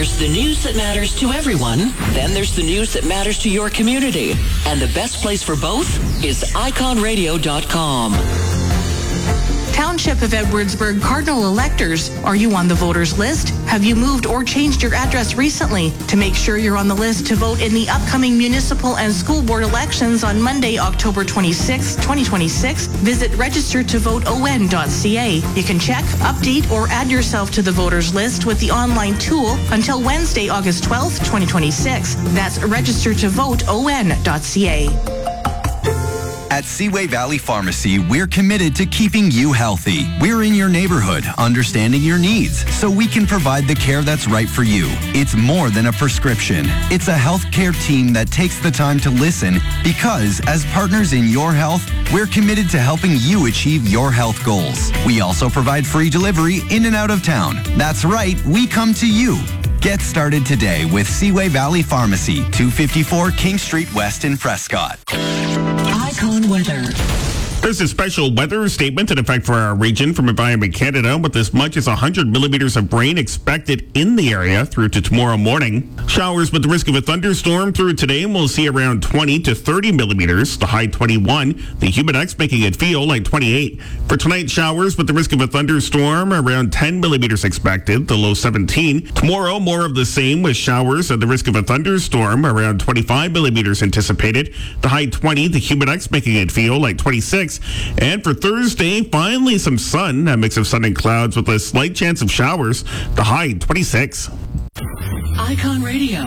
There's the news that matters to everyone. Then there's the news that matters to your community. And the best place for both is iconradio.com. Township of Edwardsburg Cardinal electors, are you on the voters list? Have you moved or changed your address recently? To make sure you're on the list to vote in the upcoming municipal and school board elections on Monday, October 26, 2026, visit registertovoteon.ca. You can check, update, or add yourself to the voters list with the online tool until Wednesday, August 12, 2026. That's registertovoteon.ca. At Seaway Valley Pharmacy, we're committed to keeping you healthy. We're in your neighborhood, understanding your needs, so we can provide the care that's right for you. It's more than a prescription. It's a healthcare team that takes the time to listen because, as partners in your health, we're committed to helping you achieve your health goals. We also provide free delivery in and out of town. That's right, we come to you. Get started today with Seaway Valley Pharmacy, 254 King Street West in Prescott. Icon Weather. There's a special weather statement in effect for our region from Environment Canada with as much as 100 millimeters of rain expected in the area through to tomorrow morning. Showers with the risk of a thunderstorm through today, and we'll see around 20 to 30 millimeters, the high 21. The humidex making it feel like 28. For tonight, showers with the risk of a thunderstorm, around 10 millimeters expected, the low 17. Tomorrow, more of the same with showers and the risk of a thunderstorm, around 25 millimeters anticipated, the high 20. The humidex making it feel like 26. And for Thursday, finally some sun, a mix of sun and clouds with a slight chance of showers, the high 26. Icon Radio.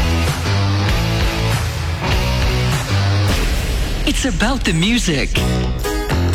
It's about the music.